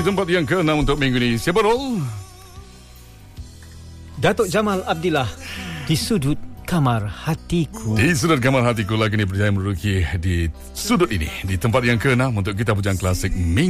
tempat yang ke-6 untuk minggu ini. Siapa Rol? Datuk Jamal Abdillah, Di Sudut Kamar Hatiku. Di Sudut Kamar Hatiku lagi ni berjaya menduduki di sudut ini, di tempat yang ke-6 untuk kita bujang klasik minggu